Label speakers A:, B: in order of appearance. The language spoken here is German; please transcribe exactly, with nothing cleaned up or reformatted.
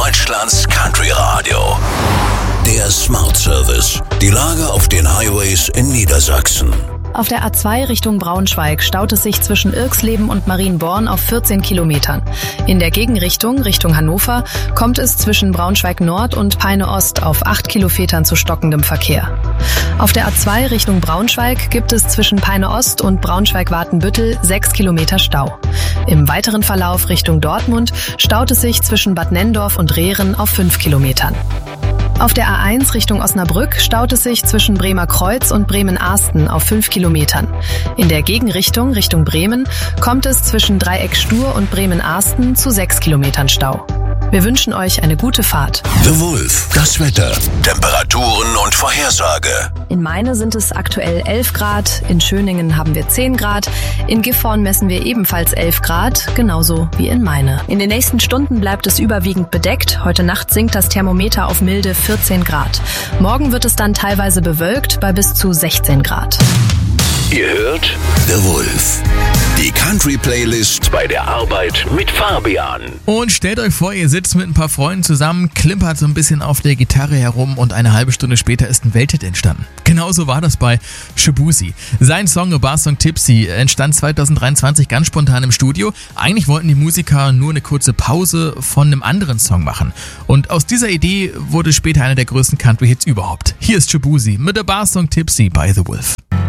A: Deutschlands Country Radio. Der Smart Service. Die Lage auf den Highways in Niedersachsen.
B: Auf der A zwei Richtung Braunschweig staut es sich zwischen Irxleben und Marienborn auf vierzehn Kilometern. In der Gegenrichtung, Richtung Hannover, kommt es zwischen Braunschweig Nord und Peine Ost auf acht Kilometern zu stockendem Verkehr. Auf der A zwei Richtung Braunschweig gibt es zwischen Peine Ost und Braunschweig-Watenbüttel sechs Kilometer Stau. Im weiteren Verlauf Richtung Dortmund staut es sich zwischen Bad Nenndorf und Rehren auf fünf Kilometern. Auf der A eins Richtung Osnabrück staut es sich zwischen Bremer Kreuz und Bremen-Ahsten auf fünf Kilometern. In der Gegenrichtung, Richtung Bremen, kommt es zwischen Dreieck Stur und Bremen-Ahsten zu sechs Kilometern Stau. Wir wünschen euch eine gute Fahrt.
A: The Wolf, das Wetter, Temperaturen und Vorhersage.
B: In Meine sind es aktuell elf Grad, in Schöningen haben wir zehn Grad, in Gifhorn messen wir ebenfalls elf Grad, genauso wie in Meine. In den nächsten Stunden bleibt es überwiegend bedeckt, heute Nacht sinkt das Thermometer auf milde vierzehn Grad. Morgen wird es dann teilweise bewölkt bei bis zu sechzehn Grad.
A: Ihr hört The Wolf, die Country-Playlist bei der Arbeit mit Fabian.
C: Und stellt euch vor, ihr sitzt mit ein paar Freunden zusammen, klimpert so ein bisschen auf der Gitarre herum und eine halbe Stunde später ist ein Welthit entstanden. Genauso war das bei Shaboozey. Sein Song A Bar Song Tipsy entstand zwanzig dreiundzwanzig ganz spontan im Studio. Eigentlich wollten die Musiker nur eine kurze Pause von einem anderen Song machen. Und aus dieser Idee wurde später einer der größten Country-Hits überhaupt. Hier ist Shaboozey mit A Bar Song Tipsy bei The Wolf.